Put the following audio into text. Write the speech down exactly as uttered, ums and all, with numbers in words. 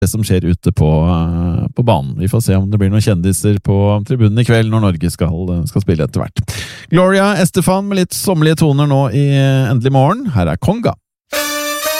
det som skjer ute på, på banen. Vi får se om det blir noen kjendiser på tribunen i kveld når Norge skal, skal spille etter hvert. Gloria Estefan med litt sommerlige toner nå i Endelig Morgen. Her er Konga.